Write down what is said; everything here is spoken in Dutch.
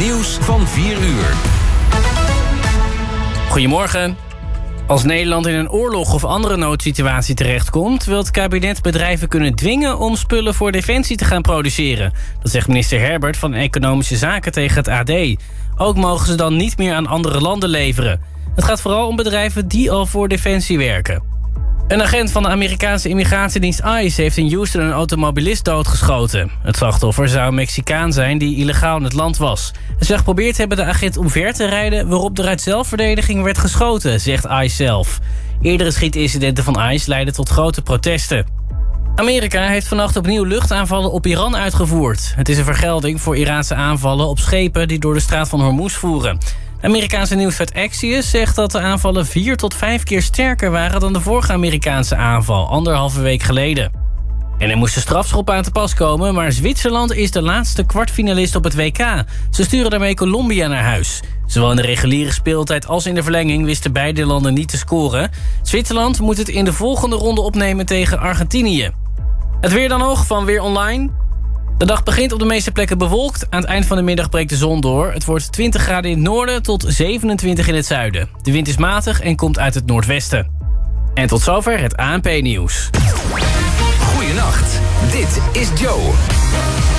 nieuws van 4 uur. Goedemorgen. Als Nederland in een oorlog of andere noodsituatie terechtkomt, wil het kabinet bedrijven kunnen dwingen om spullen voor defensie te gaan produceren. Dat zegt minister Herbert van Economische Zaken tegen het AD. Ook mogen ze dan niet meer aan andere landen leveren. Het gaat vooral om bedrijven die al voor defensie werken. Een agent van de Amerikaanse immigratiedienst ICE heeft in Houston een automobilist doodgeschoten. Het slachtoffer zou een Mexicaan zijn die illegaal in het land was. Hij zou geprobeerd hebben de agent omver te rijden, waarop er uit zelfverdediging werd geschoten, zegt ICE zelf. Eerdere schietincidenten van ICE leidden tot grote protesten. Amerika heeft vannacht opnieuw luchtaanvallen op Iran uitgevoerd. Het is een vergelding voor Iraanse aanvallen op schepen die door de straat van Hormuz voeren. De Amerikaanse nieuwsite Axios zegt dat de aanvallen 4 tot 5 keer sterker waren dan de vorige Amerikaanse aanval, 1,5 week geleden. En er moest een strafschop aan te pas komen, maar Zwitserland is de laatste kwartfinalist op het WK. Ze sturen daarmee Colombia naar huis. Zowel in de reguliere speeltijd als in de verlenging wisten beide landen niet te scoren. Zwitserland moet het in de volgende ronde opnemen tegen Argentinië. Het weer dan nog van Weer Online. De dag begint op de meeste plekken bewolkt. Aan het eind van de middag breekt de zon door. Het wordt 20 graden in het noorden tot 27 in het zuiden. De wind is matig en komt uit het noordwesten. En tot zover het ANP-nieuws. Goeienacht, dit is Joe.